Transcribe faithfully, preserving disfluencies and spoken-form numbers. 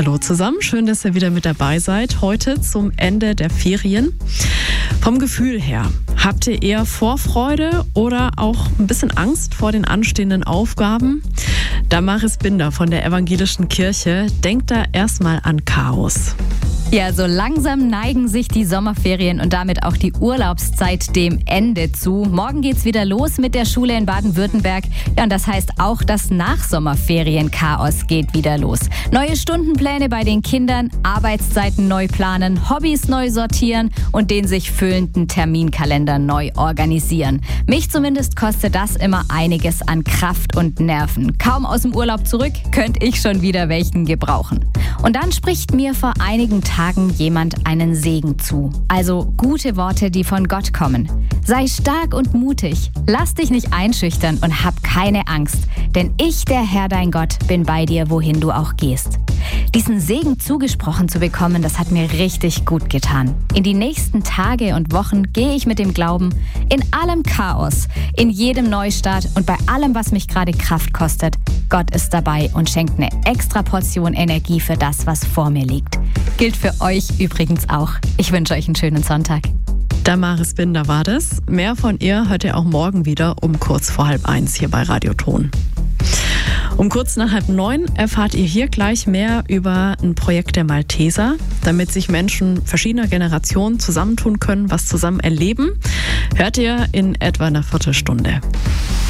Hallo zusammen, schön, dass ihr wieder mit dabei seid. Heute zum Ende der Ferien. Vom Gefühl her, habt ihr eher Vorfreude oder auch ein bisschen Angst vor den anstehenden Aufgaben? Damaris Binder von der Evangelischen Kirche denkt da erstmal an Chaos. Ja, so langsam neigen sich die Sommerferien und damit auch die Urlaubszeit dem Ende zu. Morgen geht's wieder los mit der Schule in Baden-Württemberg. Ja, und das heißt auch, das Nachsommerferien-Chaos geht wieder los. Neue Stundenpläne bei den Kindern, Arbeitszeiten neu planen, Hobbys neu sortieren und den sich füllenden Terminkalender neu organisieren. Mich zumindest kostet das immer einiges an Kraft und Nerven. Kaum aus dem Urlaub zurück, könnte ich schon wieder welchen gebrauchen. Und dann spricht mir vor einigen Tagen jemand einen Segen zu. Also gute Worte, die von Gott kommen. Sei stark und mutig, lass dich nicht einschüchtern und hab keine Angst, denn ich, der Herr dein Gott, bin bei dir, wohin du auch gehst. Diesen Segen zugesprochen zu bekommen, das hat mir richtig gut getan. In die nächsten Tage und Wochen gehe ich mit dem Glauben, in allem Chaos, in jedem Neustart und bei allem, was mich gerade Kraft kostet, Gott ist dabei und schenkt eine extra Portion Energie für das, was vor mir liegt. Gilt für euch übrigens auch. Ich wünsche euch einen schönen Sonntag. Damaris Binder war das. Mehr von ihr hört ihr auch morgen wieder um kurz vor halb eins hier bei Radioton. Um kurz nach halb neun erfahrt ihr hier gleich mehr über ein Projekt der Malteser, damit sich Menschen verschiedener Generationen zusammentun können, was zusammen erleben. Hört ihr in etwa einer Viertelstunde.